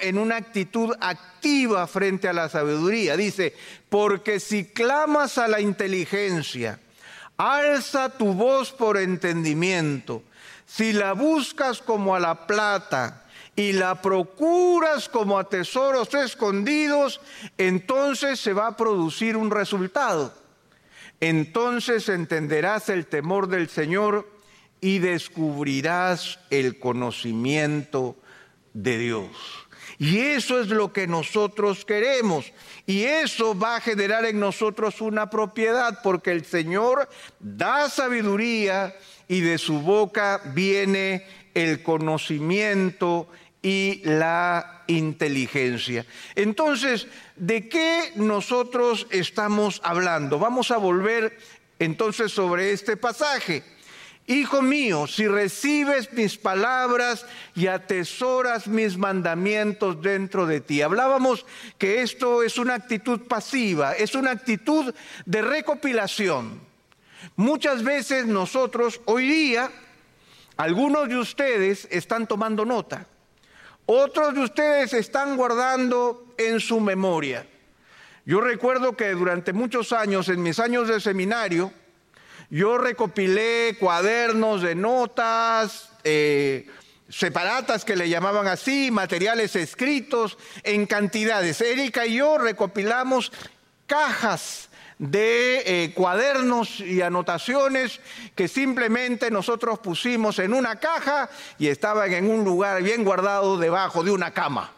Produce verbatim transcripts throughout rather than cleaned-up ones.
en una actitud activa frente a la sabiduría. Dice, porque si clamas a la inteligencia, alza tu voz por entendimiento. Si la buscas como a la plata y la procuras como a tesoros escondidos, entonces se va a producir un resultado. Entonces entenderás el temor del Señor y descubrirás el conocimiento de Dios. Y eso es lo que nosotros queremos. Y eso va a generar en nosotros una propiedad, porque el Señor da sabiduría y de su boca viene el conocimiento y la inteligencia. Entonces, ¿de qué nosotros estamos hablando? Vamos a volver entonces sobre este pasaje. Hijo mío, si recibes mis palabras y atesoras mis mandamientos dentro de ti. Hablábamos que esto es una actitud pasiva, es una actitud de recopilación. Muchas veces nosotros, hoy día, algunos de ustedes están tomando nota. Otros de ustedes están guardando en su memoria. Yo recuerdo que durante muchos años, en mis años de seminario, yo recopilé cuadernos de notas, eh, separatas que le llamaban así, materiales escritos en cantidades. Erika y yo recopilamos cajas de eh, cuadernos y anotaciones que simplemente nosotros pusimos en una caja y estaban en un lugar bien guardado debajo de una cama.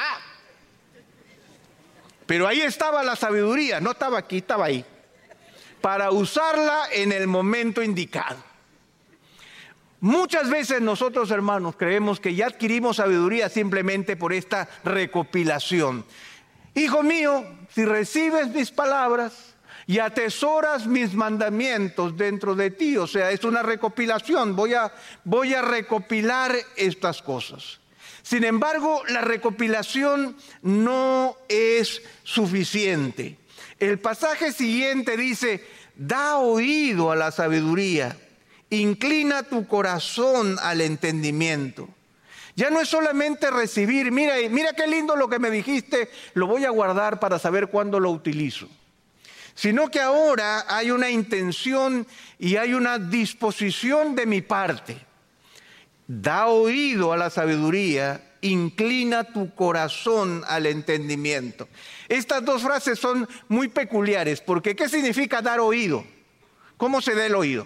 Pero ahí estaba la sabiduría, no estaba aquí, estaba ahí, para usarla en el momento indicado. Muchas veces nosotros, hermanos, creemos que ya adquirimos sabiduría simplemente por esta recopilación. Hijo mío, si recibes mis palabras y atesoras mis mandamientos dentro de ti, o sea, es una recopilación, voy a, voy a recopilar estas cosas. Sin embargo, la recopilación no es suficiente. El pasaje siguiente dice, da oído a la sabiduría, inclina tu corazón al entendimiento. Ya no es solamente recibir, mira, mira qué lindo lo que me dijiste, lo voy a guardar para saber cuándo lo utilizo. Sino que ahora hay una intención y hay una disposición de mi parte. Da oído a la sabiduría, inclina tu corazón al entendimiento. Estas dos frases son muy peculiares, porque ¿qué significa dar oído? ¿Cómo se da el oído?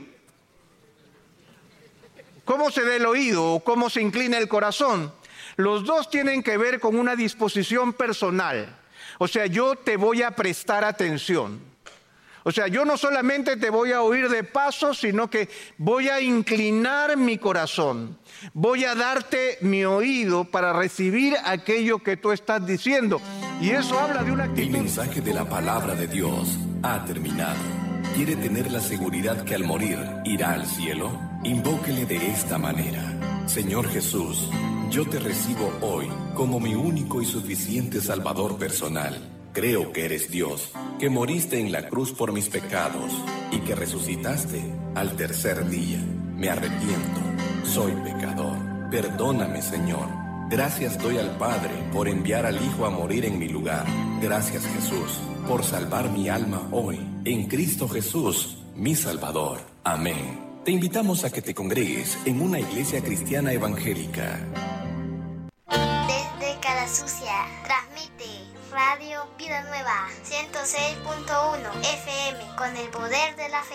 ¿Cómo se da el oído o cómo se inclina el corazón? Los dos tienen que ver con una disposición personal. O sea, yo te voy a prestar atención. O sea, yo no solamente te voy a oír de paso, sino que voy a inclinar mi corazón. Voy a darte mi oído para recibir aquello que tú estás diciendo. Y eso habla de una actitud. El mensaje de la palabra de Dios ha terminado. ¿Quiere tener la seguridad que al morir irá al cielo? Invóquele de esta manera. Señor Jesús, yo te recibo hoy como mi único y suficiente Salvador personal. Creo que eres Dios, que moriste en la cruz por mis pecados y que resucitaste al tercer día. Me arrepiento, soy pecador. Perdóname, Señor. Gracias doy al Padre por enviar al Hijo a morir en mi lugar. Gracias, Jesús, por salvar mi alma hoy. En Cristo Jesús, mi Salvador. Amén. Te invitamos a que te congregues en una iglesia cristiana evangélica. Desde Cara Sucia, transmite Radio Vida Nueva, ciento seis punto uno F M, con el poder de la fe.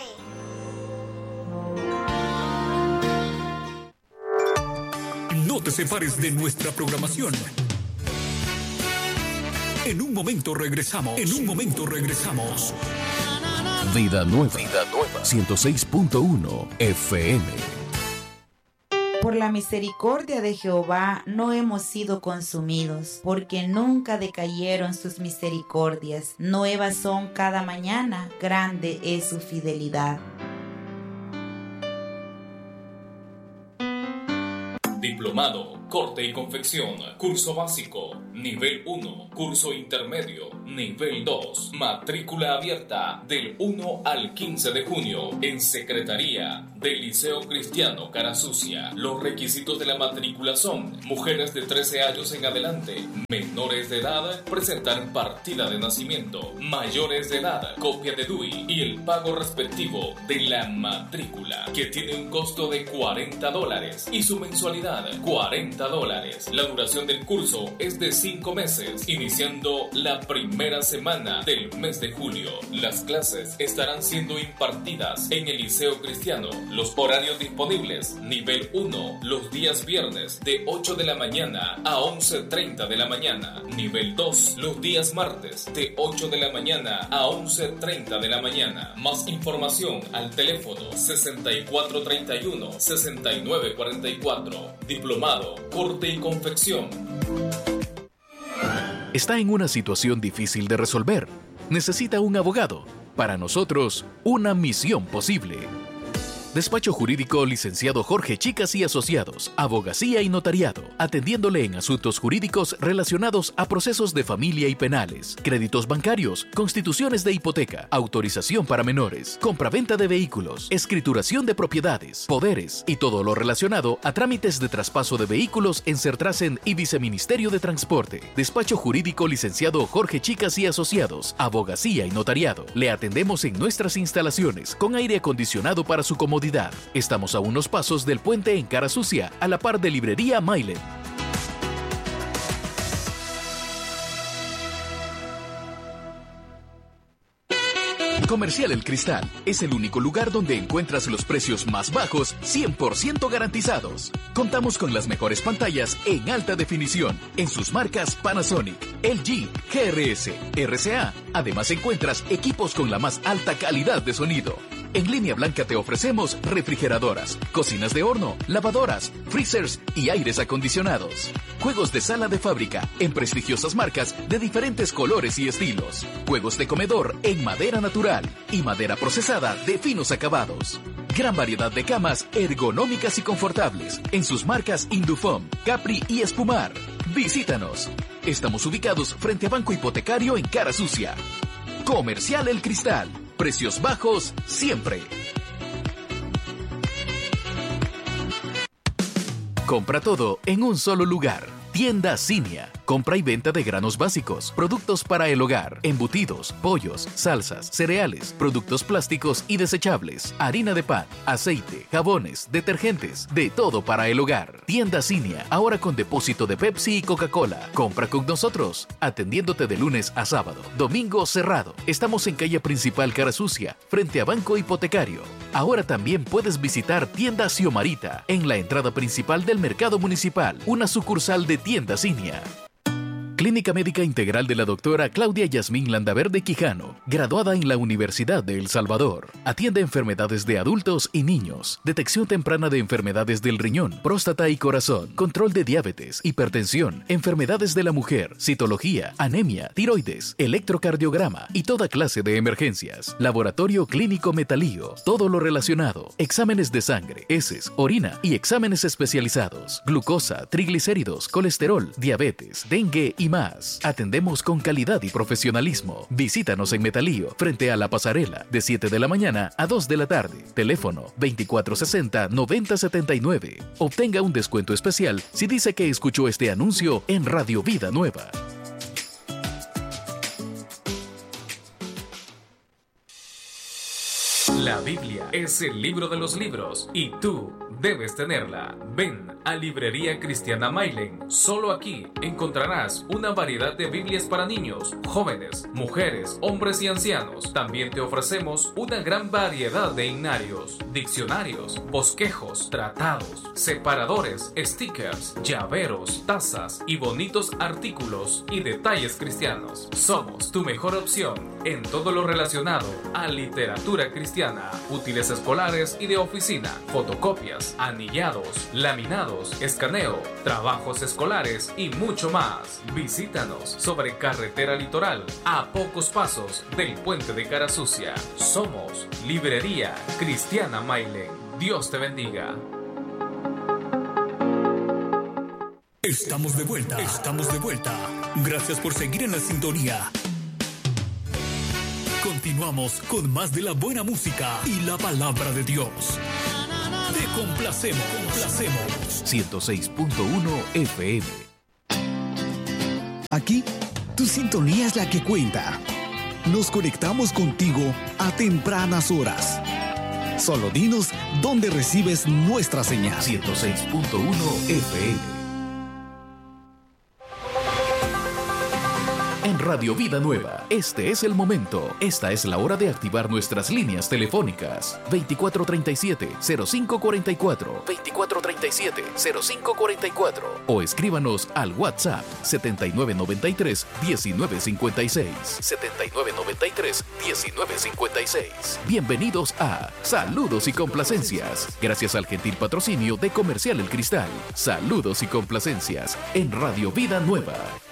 No te separes de nuestra programación. En un momento regresamos. En un momento regresamos. Vida Nueva, Vida Nueva, ciento seis punto uno F M. Por la misericordia de Jehová no hemos sido consumidos, porque nunca decayeron sus misericordias. Nuevas son cada mañana, grande es su fidelidad. Diplomado Corte y confección, curso básico, nivel uno, curso intermedio, nivel dos, matrícula abierta del uno al quince de junio en Secretaría del Liceo Cristiano Carasucia. Los requisitos de la matrícula son: mujeres de trece años en adelante, menores de edad, presentar partida de nacimiento, mayores de edad, copia de D U I y el pago respectivo de la matrícula, que tiene un costo de cuarenta dólares y su mensualidad cuarenta dólares. La duración del curso es de cinco meses, iniciando la primera semana del mes de julio. Las clases estarán siendo impartidas en el Liceo Cristiano. Los horarios disponibles: nivel uno, los días viernes de ocho de la mañana a once treinta de la mañana. Nivel dos, los días martes de ocho de la mañana a once treinta de la mañana. Más información al teléfono sesenta y cuatro treinta y uno, sesenta y nueve cuarenta y cuatro. Diplomado, corte y confección. Está en una situación difícil de resolver. Necesita un abogado. Para nosotros, una misión posible. Despacho Jurídico Licenciado Jorge Chicas y Asociados, Abogacía y Notariado, atendiéndole en asuntos jurídicos relacionados a procesos de familia y penales, créditos bancarios, constituciones de hipoteca, autorización para menores, compraventa de vehículos, escrituración de propiedades, poderes y todo lo relacionado a trámites de traspaso de vehículos en Sertrasen y Viceministerio de Transporte. Despacho Jurídico Licenciado Jorge Chicas y Asociados, Abogacía y Notariado. Le atendemos en nuestras instalaciones con aire acondicionado para su comodidad. Estamos a unos pasos del puente en Carasucia, a la par de Librería Mailen. Comercial El Cristal es el único lugar donde encuentras los precios más bajos, cien por ciento garantizados. Contamos con las mejores pantallas en alta definición en sus marcas Panasonic, L G, G R S, R C A. Además encuentras equipos con la más alta calidad de sonido. En Línea Blanca te ofrecemos refrigeradoras, cocinas de horno, lavadoras, freezers y aires acondicionados. Juegos de sala de fábrica en prestigiosas marcas de diferentes colores y estilos. Juegos de comedor en madera natural y madera procesada de finos acabados. Gran variedad de camas ergonómicas y confortables en sus marcas Indufom, Capri y Espumar. Visítanos. Estamos ubicados frente a Banco Hipotecario en Carasucia. Comercial El Cristal. Precios bajos siempre. Compra todo en un solo lugar. Tienda Cinia. Compra y venta de granos básicos, productos para el hogar, embutidos, pollos, salsas, cereales, productos plásticos y desechables, harina de pan, aceite, jabones, detergentes, de todo para el hogar. Tienda Cinia, ahora con depósito de Pepsi y Coca-Cola. Compra con nosotros, atendiéndote de lunes a sábado, domingo cerrado. Estamos en calle principal Carasucia, frente a Banco Hipotecario. Ahora también puedes visitar Tienda Xiomarita, en la entrada principal del Mercado Municipal, una sucursal de Tienda Cinia. Clínica Médica Integral de la doctora Claudia Yasmín Landaverde Quijano, graduada en la Universidad de El Salvador. Atiende enfermedades de adultos y niños, detección temprana de enfermedades del riñón, próstata y corazón, control de diabetes, hipertensión, enfermedades de la mujer, citología, anemia, tiroides, electrocardiograma y toda clase de emergencias. Laboratorio Clínico Metalío, todo lo relacionado, exámenes de sangre, heces, orina y exámenes especializados, glucosa, triglicéridos, colesterol, diabetes, dengue y más. Atendemos con calidad y profesionalismo. Visítanos en Metalío, frente a la pasarela, de siete de la mañana a dos de la tarde. Teléfono veinticuatro sesenta, noventa setenta y nueve. Obtenga un descuento especial si dice que escuchó este anuncio en Radio Vida Nueva. La Biblia es el libro de los libros y tú debes tenerla. Ven a Librería Cristiana Mailen. Solo aquí encontrarás una variedad de Biblias para niños, jóvenes, mujeres, hombres y ancianos. También te ofrecemos una gran variedad de himnarios, diccionarios, bosquejos, tratados, separadores, stickers, llaveros, tazas y bonitos artículos y detalles cristianos. Somos tu mejor opción en todo lo relacionado a literatura cristiana, útiles escolares y de oficina, fotocopias, anillados, laminados, escaneo, trabajos escolares y mucho más. Visítanos sobre Carretera Litoral, a pocos pasos del puente de Carasucia. Somos Librería Cristiana Mailen. Dios te bendiga. Estamos de vuelta, estamos de vuelta. Gracias por seguir en la sintonía. Continuamos con más de la buena música y la palabra de Dios. Te complacemos, complacemos. ciento seis punto uno F M. Aquí, tu sintonía es la que cuenta. Nos conectamos contigo a tempranas horas. Solo dinos dónde recibes nuestra señal. ciento seis punto uno F M. En Radio Vida Nueva, este es el momento. Esta es la hora de activar nuestras líneas telefónicas. veinticuatro treinta y siete, cero cinco cuarenta y cuatro, veinticuatro treinta y siete, cero cinco cuarenta y cuatro o escríbanos al WhatsApp setenta y nueve noventa y tres, diecinueve cincuenta y seis. setenta y nueve noventa y tres, diecinueve cincuenta y seis. Bienvenidos a Saludos y Complacencias. Gracias al gentil patrocinio de Comercial El Cristal. Saludos y Complacencias en Radio Vida Nueva.